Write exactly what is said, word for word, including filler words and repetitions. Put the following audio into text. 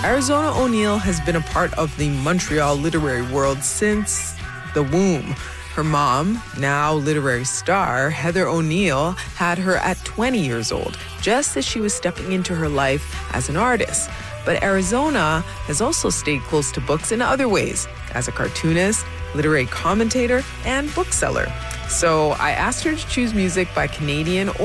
Arizona O'Neal has been a part of the Montreal literary world since the womb. Her mom, now literary star Heather O'Neal, had her at twenty years old, just as she was stepping into her life as an artist. But Arizona has also stayed close to books in other ways, as a cartoonist, literary commentator, and bookseller. So I asked her to choose music by Canadian